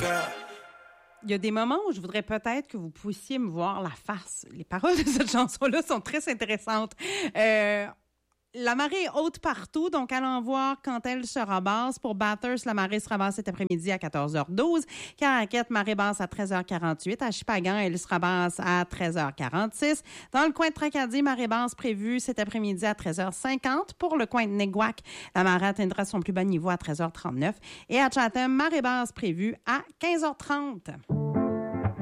Il y a des moments où je voudrais peut-être que vous puissiez me voir la face. Les paroles de cette chanson-là sont très intéressantes. La marée est haute partout, donc allons voir quand elle sera basse. Pour Bathurst, la marée sera basse cet après-midi à 14h12. Caraquette, marée basse à 13h48. À Shippagan, elle sera basse à 13h46. Dans le coin de Tracadie, marée basse prévue cet après-midi à 13h50. Pour le coin de Neguac, la marée atteindra son plus bas niveau à 13h39. Et à Chatham, marée basse prévue à 15h30.